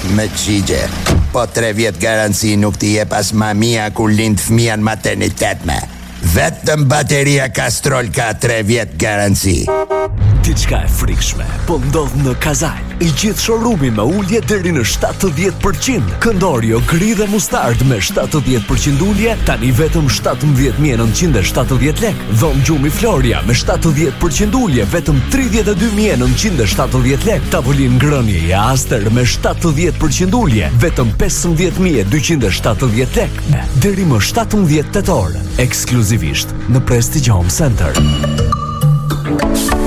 Me qigje. Po 3 vjet garanci nuk t'i jep as mamia ku lind fëmia në maternitet me. Vetëm bateria Castrol ka 3 vjet garanci. Diçka e frikshme po ndodh në Kazal. I gjithë showroom-i me ulje deri në 70%. Këndorio gri dhe mustard me 70% ulje tani vetëm 17.970 lek. Dhom gjumi Floria me 70% ulje vetëm 32.970 lek. Tavolin ngrënie i Aster me 70% ulje vetëm 15.270 lek. Deri më 17 tetor, ekskluzivisht në Prestige Home Center.